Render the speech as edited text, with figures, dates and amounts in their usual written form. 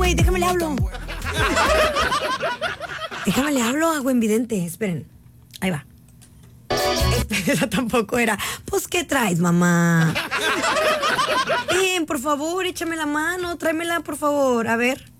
güey, déjame le hablo. Déjame le hablo a buen vidente, esperen. Ahí va. Esa tampoco era. Pues, ¿qué traes, mamá? Ven, por favor, échame la mano, tráemela, por favor. A ver.